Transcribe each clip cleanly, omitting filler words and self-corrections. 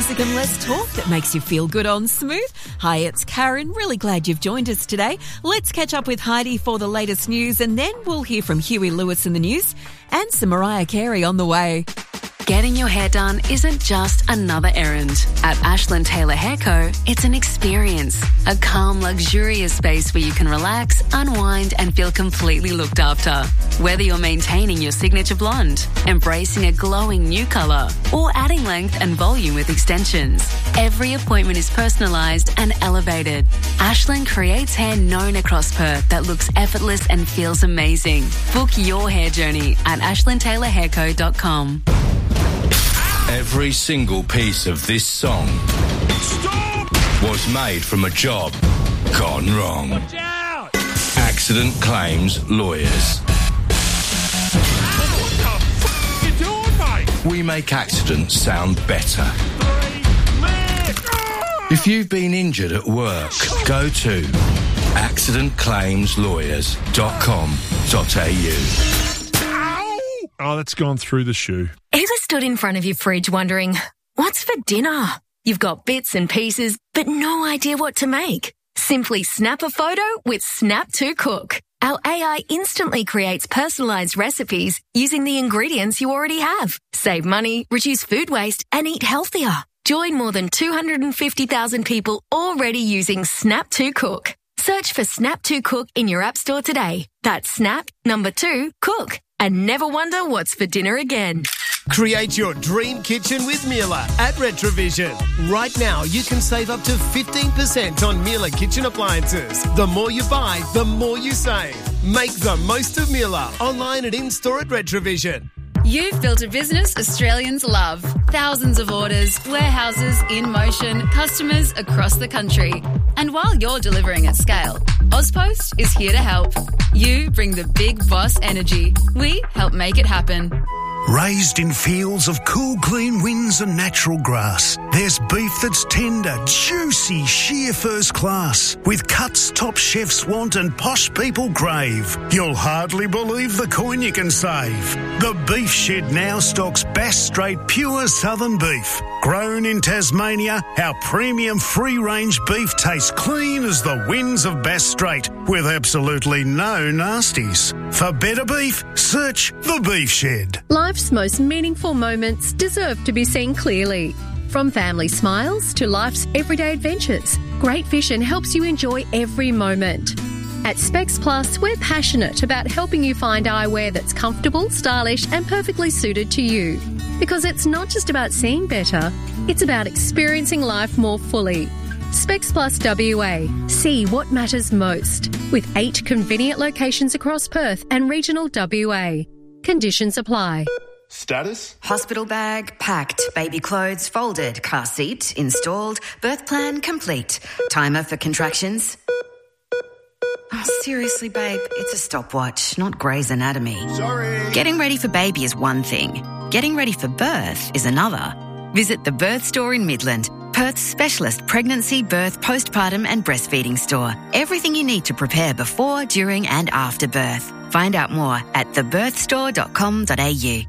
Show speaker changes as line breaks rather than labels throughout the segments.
music and less talk that makes you feel good on Smooth. Hi, it's Karen. Really glad you've joined us today. Let's catch up with Heidi for the latest news, and then we'll hear from Huey Lewis in the news and some Mariah Carey on the way.
Getting your hair done isn't just another errand. At Ashland Taylor Hair Co., it's an experience. A calm, luxurious space where you can relax, unwind and feel completely looked after. Whether you're maintaining your signature blonde, embracing a glowing new colour, or adding length and volume with extensions, every appointment is personalised and elevated. Ashland creates hair known across Perth that looks effortless and feels amazing. Book your hair journey at ashlandtaylorhairco.com.
Every single piece of this song was made from a job gone wrong.
Watch out!
Accident Claims Lawyers.
What the f*** you doing, mate?
We make accidents sound better.
3 minutes!
If you've been injured at work, go to accidentclaimslawyers.com.au.
Oh, that's gone through the shoe.
Ever stood in front of your fridge wondering, what's for dinner? You've got bits and pieces, but no idea what to make. Simply snap a photo with Snap to Cook. Our AI instantly creates personalised recipes using the ingredients you already have. Save money, reduce food waste, and eat healthier. Join more than 250,000 people already using Snap to Cook. Search for Snap to Cook in your app store today. That's Snap, 2, Cook. And never wonder what's for dinner again.
Create your dream kitchen with Miele at Retrovision. Right now, you can save up to 15% on Miele kitchen appliances. The more you buy, the more you save. Make the most of Miele online and in-store at Retrovision.
You've built a business Australians love. Thousands of orders, warehouses in motion, customers across the country. And while you're delivering at scale, Ozpost is here to help. You bring the big boss energy. We help make it happen.
Raised in fields of cool, clean winds and natural grass, there's beef that's tender, juicy, sheer first class, with cuts top chefs want and posh people crave. You'll hardly believe the coin you can save. The Beef Shed now stocks Bass Strait pure southern beef. Grown in Tasmania, our premium free-range beef tastes clean as the winds of Bass Strait, with absolutely no nasties. For better beef, search The Beef Shed.
Life's most meaningful moments deserve to be seen clearly. From family smiles to life's everyday adventures, Great Vision helps you enjoy every moment. At Specs Plus, we're passionate about helping you find eyewear that's comfortable, stylish and perfectly suited to you. Because it's not just about seeing better, it's about experiencing life more fully. Specs Plus WA. See what matters most. With 8 convenient locations across Perth and regional WA. Conditions apply.
Status?
Hospital bag packed, baby clothes folded, car seat installed, birth plan complete. Timer for contractions. Oh, seriously, babe, it's a stopwatch, not Grey's Anatomy.
Sorry.
Getting ready for baby is one thing. Getting ready for birth is another. Visit the Birth Store in Midland, Perth's specialist pregnancy, birth, postpartum and breastfeeding store. Everything you need to prepare before, during and after birth. Find out more at thebirthstore.com.au.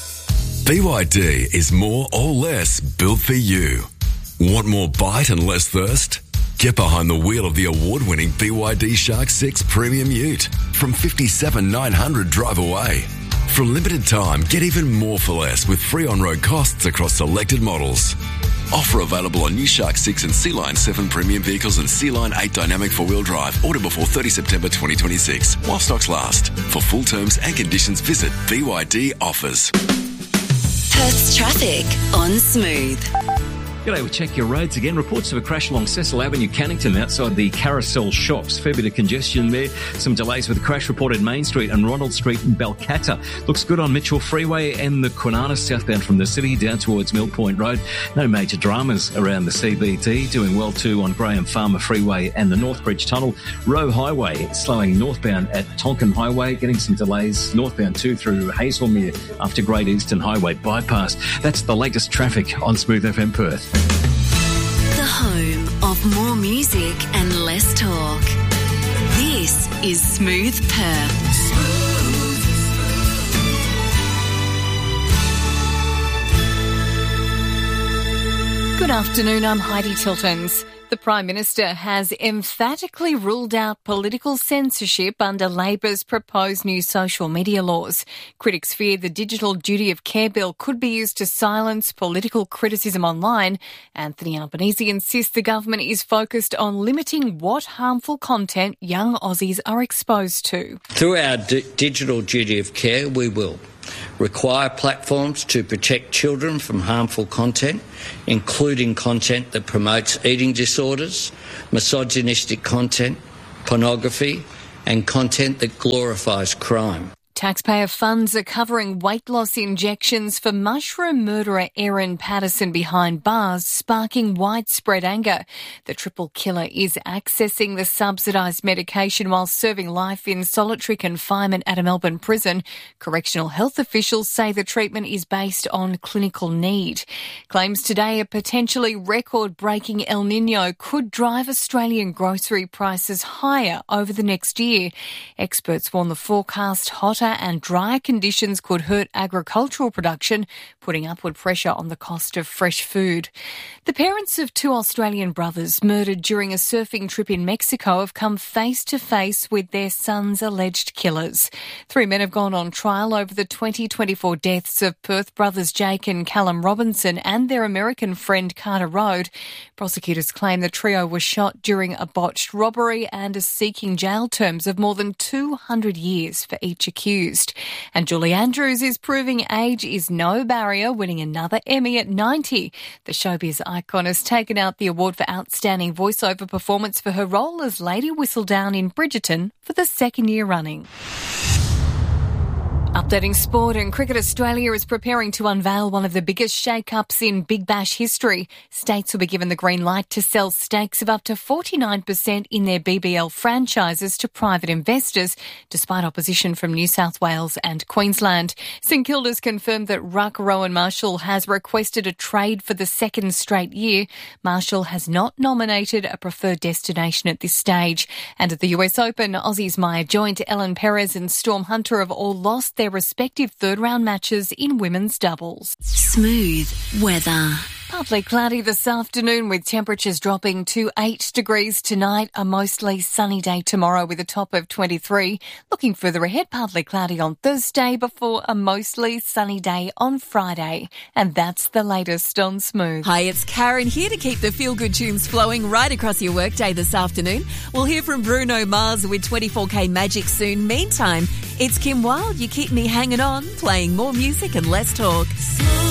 BYD is more or less built for you. Want more bite and less thirst? Get behind the wheel of the award-winning BYD Shark 6 Premium Ute from $57,900 drive away. For a limited time, get even more for less with free on-road costs across selected models. Offer available on new Shark 6 and Sea Line 7 premium vehicles and Sea Line 8 dynamic four-wheel drive. Order before 30 September 2026 while stocks last. For full terms and conditions, visit BYD Offers.
Perth's traffic on Smooth.
G'day, we'll check your roads again. Reports of a crash along Cecil Avenue, Cannington, outside the Carousel Shops. Fair bit of congestion there. Some delays with a crash reported Main Street and Ronald Street in Balcatta. Looks good on Mitchell Freeway and the Kwinana southbound from the city down towards Mill Point Road. No major dramas around the CBD. Doing well too on Graham Farmer Freeway and the Northbridge Tunnel. Rowe Highway slowing northbound at Tonkin Highway. Getting some delays northbound too through Hazelmere after Great Eastern Highway bypass. That's the latest traffic on Smooth FM Perth.
The home of more music and less talk. This is Smooth Perth.
Good afternoon, I'm Heidi Tiltons. The Prime Minister has emphatically ruled out political censorship under Labor's proposed new social media laws. Critics fear the Digital Duty of Care bill could be used to silence political criticism online. Anthony Albanese insists the government is focused on limiting what harmful content young Aussies are exposed to.
Through our Digital Duty of Care, we will require platforms to protect children from harmful content, including content that promotes eating disorders, misogynistic content, pornography, and content that glorifies crime.
Taxpayer funds are covering weight loss injections for mushroom murderer Erin Patterson behind bars, sparking widespread anger. The triple killer is accessing the subsidised medication while serving life in solitary confinement at a Melbourne prison. Correctional health officials say the treatment is based on clinical need. Claims today a potentially record-breaking El Niño could drive Australian grocery prices higher over the next year. Experts warn the forecast hotter and drier conditions could hurt agricultural production, putting upward pressure on the cost of fresh food. The parents of two Australian brothers murdered during a surfing trip in Mexico have come face to face with their son's alleged killers. 3 men have gone on trial over the 2024 deaths of Perth brothers Jake and Callum Robinson and their American friend Carter Road. Prosecutors claim the trio was shot during a botched robbery and are seeking jail terms of more than 200 years for each accused. And Julie Andrews is proving age is no barrier, winning another Emmy at 90. The showbiz icon has taken out the award for Outstanding Voiceover Performance for her role as Lady Whistledown in Bridgerton for the second year running. Updating sport, and Cricket Australia is preparing to unveil one of the biggest shake-ups in Big Bash history. States will be given the green light to sell stakes of up to 49% in their BBL franchises to private investors, despite opposition from New South Wales and Queensland. St Kilda's confirmed that ruck Rowan Marshall has requested a trade for the second straight year. Marshall has not nominated a preferred destination at this stage. And at the US Open, Aussies Maya Joint, Ellen Perez and Storm Hunter have all lost their respective third-round matches in women's doubles.
Smooth weather.
Partly cloudy this afternoon with temperatures dropping to 8 degrees tonight. A mostly sunny day tomorrow with a top of 23. Looking further ahead, partly cloudy on Thursday before a mostly sunny day on Friday. And that's the latest on Smooth.
Hi, it's Karen here to keep the feel-good tunes flowing right across your workday this afternoon. We'll hear from Bruno Mars with 24K Magic soon. Meantime, it's Kim Wilde, You Keep Me Hanging On, playing more music and less talk.